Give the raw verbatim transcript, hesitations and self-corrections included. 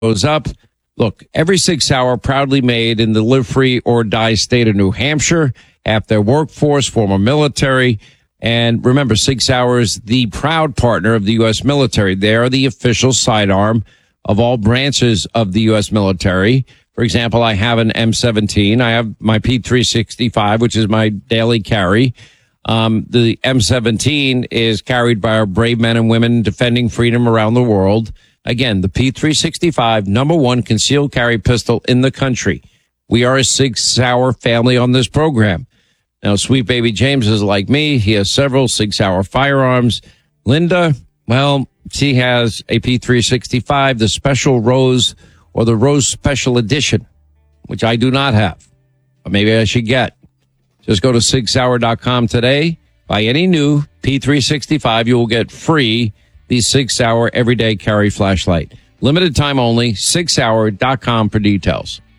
goes up. Look, every Sig Sauer proudly made in the live free or die state of New Hampshire, half their workforce, former military. And remember, Sig Sauer is the proud partner of the U S military. They are the official sidearm of all branches of the U S military. For example, I have an M seventeen. I have my P three sixty-five, which is my daily carry. Um, the M seventeen is carried by our brave men and women defending freedom around the world. Again, the P three sixty-five, number one concealed carry pistol in the country. We are a Sig Sauer family on this program. Now, sweet baby James is like me. He has several Sig Sauer firearms. Linda, well, she has a P three sixty-five, the Special Rose or the Rose Special Edition, which I do not have. Or maybe I should get. Just go to sig sauer dot com today. Buy any new P three sixty-five. You will get free the Sig Sauer Everyday Carry Flashlight. Limited time only. sig sauer dot com for details.